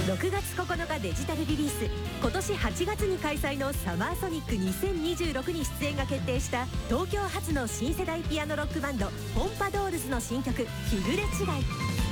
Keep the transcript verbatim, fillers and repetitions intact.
ろくがつここのかデジタルリリース、今年はちがつに開催のサマーソニックにせんにじゅうろくに出演が決定した東京発の新世代ピアノロックバンドポンパドールズの新曲「日暮れ違い」。